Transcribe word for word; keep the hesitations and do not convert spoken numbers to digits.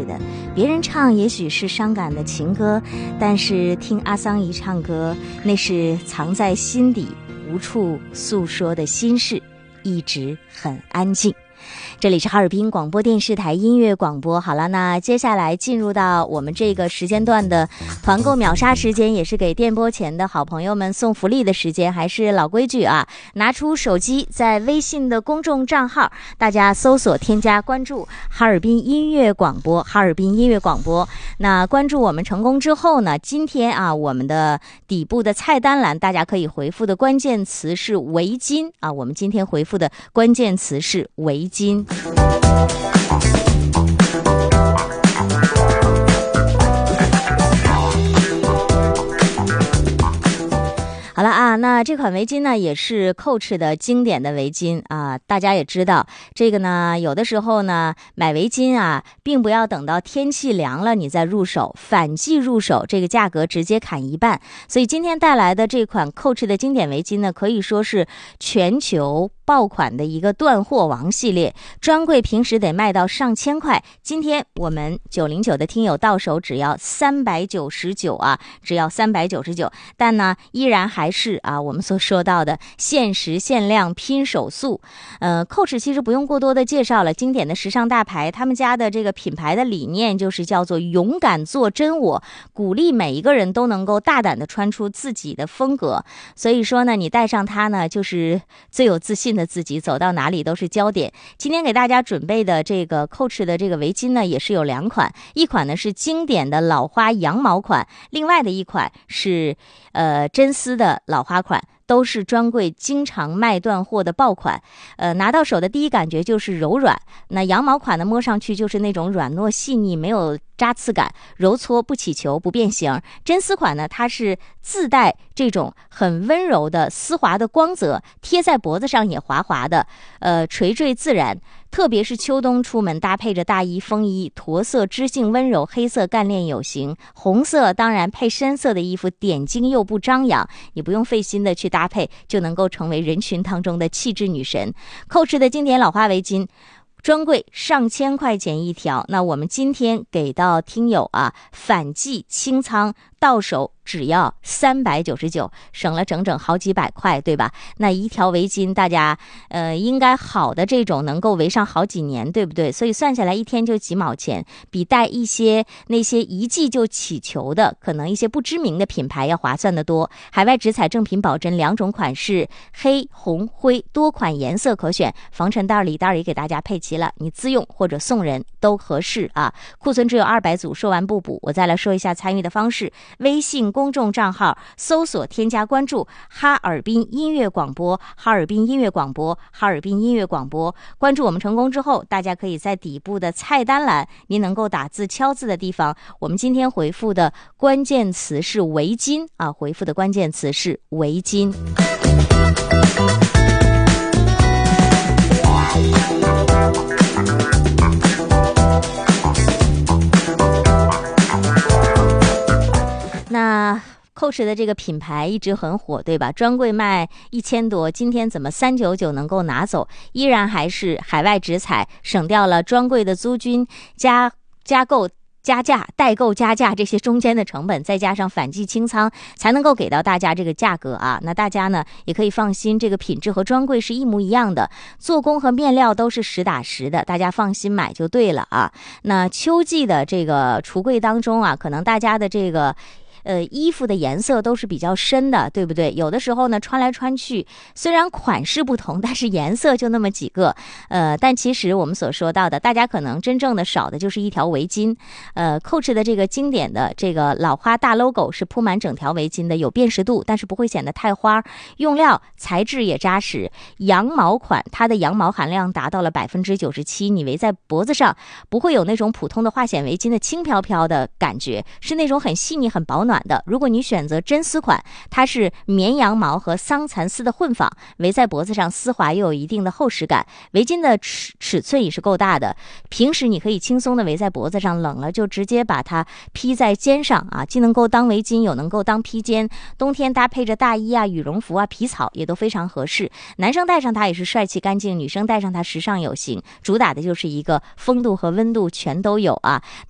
事的。别人唱也许是伤感的情歌，但是听阿桑一唱歌，那是藏在心底无处诉说的心事，一直很安静。这里是哈尔滨广播电视台音乐广播。好了，那接下来进入到我们这个时间段的团购秒杀时间，也是给电波前的好朋友们送福利的时间。还是老规矩啊，拿出手机，在微信的公众账号大家搜索添加关注哈尔滨音乐广播，哈尔滨音乐广播。那关注我们成功之后呢，今天啊我们的底部的菜单栏大家可以回复的关键词是围巾啊，我们今天回复的关键词是围巾。好了啊，那这款围巾呢也是 Coach 的经典的围巾啊，大家也知道这个呢，有的时候呢买围巾啊，并不要等到天气凉了你再入手，反季入手这个价格直接砍一半。所以今天带来的这款 Coach 的经典围巾呢，可以说是全球爆款的一个断货王系列，专柜平时得卖到上千块，今天我们九零九的听友到手只要三百九十九啊，只要三百九十九，但呢依然还是啊我们所说到的限时限量拼手速。呃 Coach 其实不用过多的介绍了，经典的时尚大牌，他们家的这个品牌的理念就是叫做勇敢做真我，鼓励每一个人都能够大胆的穿出自己的风格。所以说呢，你戴上它呢，就是最有自信的自己，走到哪里都是焦点。今天给大家准备的这个 Coach 的这个围巾呢，也是有两款，一款呢是经典的老花羊毛款，另外的一款是呃真丝的老花款，都是专柜经常卖断货的爆款。呃，拿到手的第一感觉就是柔软，那羊毛款呢摸上去就是那种软糯细腻，没有扎刺感，揉搓不起球不变形。真丝款呢，它是自带这种很温柔的丝滑的光泽，贴在脖子上也滑滑的，呃，垂坠自然。特别是秋冬出门搭配着大衣风衣，驼色知性温柔，黑色干练有型，红色当然配深色的衣服，点睛又不张扬，你不用费心的去搭配，就能够成为人群当中的气质女神。Coach 的经典老花围巾，专柜上千块钱一条，那我们今天给到听友啊，反季清仓到手只要三百九十九，省了整整好几百块，对吧？那一条围巾大家呃应该好的这种能够围上好几年，对不对？所以算下来一天就几毛钱，比带一些那些一季就起球的可能一些不知名的品牌要划算得多。海外直采正品保真，两种款式，黑红灰多款颜色可选，防尘袋里袋也给大家配齐了，你自用或者送人都合适啊。库存只有二百组，说完不补。我再来说一下参与的方式，微信公众账号搜索添加关注哈尔滨音乐广播，哈尔滨音乐广播，哈尔滨音乐广播。关注我们成功之后，大家可以在底部的菜单栏，您能够打字敲字的地方，我们今天回复的关键词是围巾啊，回复的关键词是围巾。那 Coach 的这个品牌一直很火，对吧？专柜卖一千多，今天怎么三百九十九能够拿走？依然还是海外直采，省掉了专柜的租金、加加购、加价、代购加价这些中间的成本，再加上反季清仓，才能够给到大家这个价格啊。那大家呢也可以放心，这个品质和专柜是一模一样的，做工和面料都是实打实的，大家放心买就对了啊。那秋季的这个橱柜当中啊，可能大家的这个呃，衣服的颜色都是比较深的，对不对？有的时候呢，穿来穿去，虽然款式不同，但是颜色就那么几个。呃，但其实我们所说到的，大家可能真正的少的就是一条围巾。呃 ，Coach 的这个经典的这个老花大 logo 是铺满整条围巾的，有辨识度，但是不会显得太花。用料材质也扎实，羊毛款，它的羊毛含量达到了百分之九十七，你围在脖子上不会有那种普通的化纤围巾的轻飘飘的感觉，是那种很细腻、很保暖的。如果你选择真丝款，它是绵羊毛和桑蚕丝的混纺，围在脖子上丝滑又有一定的厚实感。围巾的尺尺寸也是够大的，平时你可以轻松的围在脖子上，冷了就直接把它披在肩上啊，既能够当围巾，又能够当披肩。冬天搭配着大衣啊、羽绒服啊、皮草也都非常合适。男生戴上它也是帅气干净，女生戴上它时尚有型，主打的就是一个风度和温度全都有啊。